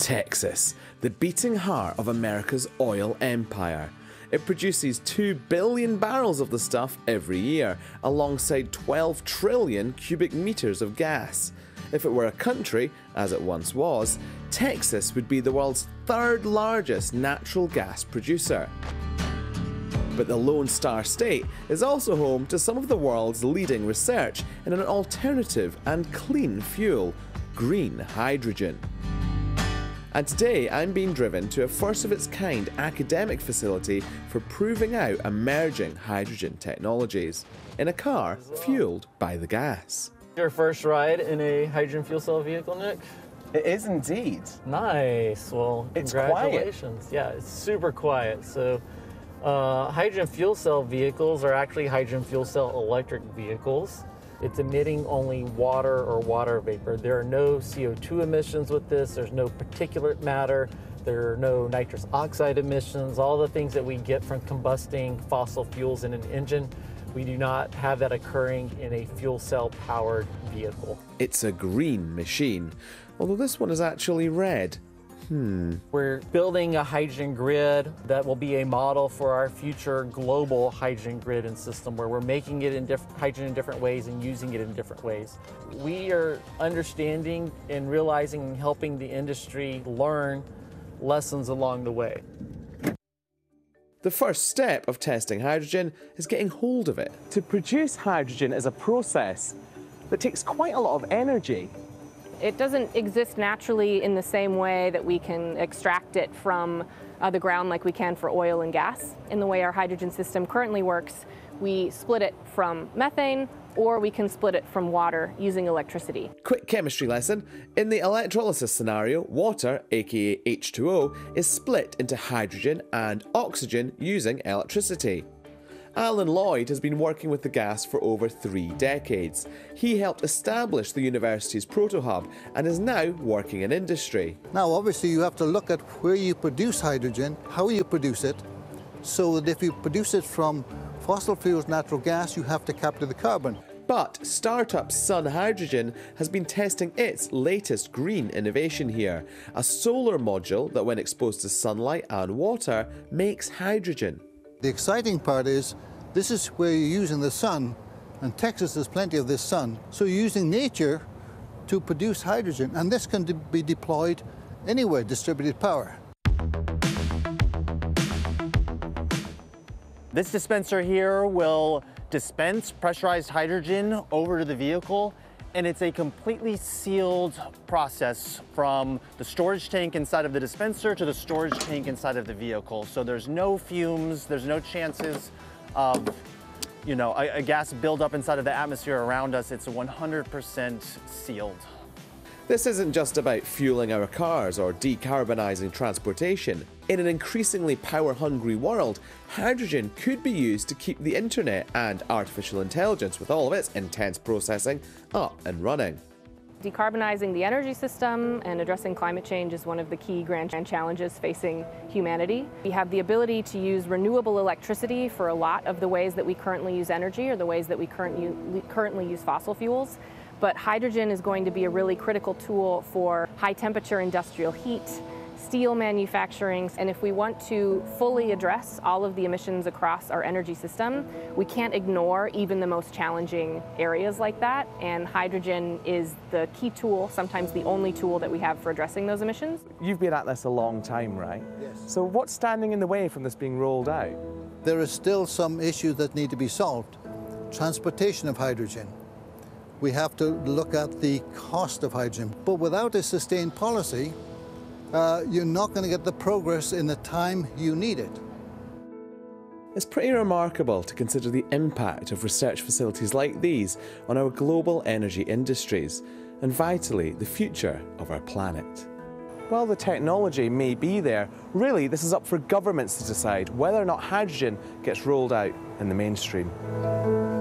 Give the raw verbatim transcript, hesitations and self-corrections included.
Texas, the beating heart of America's oil empire. It produces two billion barrels of the stuff every year, alongside twelve trillion cubic meters of gas. If it were a country, as it once was, Texas would be the world's third largest natural gas producer. But the Lone Star State is also home to some of the world's leading research in an alternative and clean fuel, green hydrogen. And today I'm being driven to a first-of-its-kind academic facility for proving out emerging hydrogen technologies in a car fueled by the gas. Your first ride in a hydrogen fuel cell vehicle, Nick? It is indeed. Nice. Well, it's congratulations. Quiet. Yeah, it's super quiet. So, uh, hydrogen fuel cell vehicles are actually hydrogen fuel cell electric vehicles. It's emitting only water or water vapor. There are no C O two emissions with this. There's no particulate matter. There are no nitrous oxide emissions. All the things that we get from combusting fossil fuels in an engine, we do not have that occurring in a fuel cell powered vehicle. It's a green machine, although this one is actually red. Hmm. We're building a hydrogen grid that will be a model for our future global hydrogen grid and system, where we're making it in different hydrogen in different ways and using it in different ways. We are understanding and realizing and helping the industry learn lessons along the way. The first step of testing hydrogen is getting hold of it. To produce hydrogen is a process that takes quite a lot of energy. It doesn't exist naturally in the same way that we can extract it from uh, the ground like we can for oil and gas. In the way our hydrogen system currently works, we split it from methane, or we can split it from water using electricity. Quick chemistry lesson. In the electrolysis scenario, water, aka H two O, is split into hydrogen and oxygen using electricity. Alan Lloyd has been working with the gas for over three decades. He helped establish the university's proto-hub and is now working in industry. Now obviously you have to look at where you produce hydrogen, how you produce it, so that if you produce it from fossil fuels, natural gas, you have to capture the carbon. But startup Sun Hydrogen has been testing its latest green innovation here, a solar module that when exposed to sunlight and water makes hydrogen. The exciting part is, this is where you're using the sun, and Texas has plenty of this sun, so you're using nature to produce hydrogen, and this can de- be deployed anywhere, distributed power. This dispenser here will dispense pressurized hydrogen over to the vehicle, and it's a completely sealed process from the storage tank inside of the dispenser to the storage tank inside of the vehicle. So there's no fumes, there's no chances of, you know, a, a gas buildup inside of the atmosphere around us. It's one hundred percent sealed. This isn't just about fueling our cars or decarbonising transportation. In an increasingly power-hungry world, hydrogen could be used to keep the internet and artificial intelligence, with all of its intense processing, up and running. Decarbonizing the energy system and addressing climate change is one of the key grand challenges facing humanity. We have the ability to use renewable electricity for a lot of the ways that we currently use energy, or the ways that we current, currently use fossil fuels. But hydrogen is going to be a really critical tool for high-temperature industrial heat, steel manufacturing, and if we want to fully address all of the emissions across our energy system, we can't ignore even the most challenging areas like that, and hydrogen is the key tool, sometimes the only tool that we have for addressing those emissions. You've been at this a long time, right? Yes. So what's standing in the way from this being rolled out? There are still some issues that need to be solved. Transportation of hydrogen. We have to look at the cost of hydrogen. But without a sustained policy, uh, you're not going to get the progress in the time you need it. It's pretty remarkable to consider the impact of research facilities like these on our global energy industries, and vitally, the future of our planet. While the technology may be there, really this is up for governments to decide whether or not hydrogen gets rolled out in the mainstream.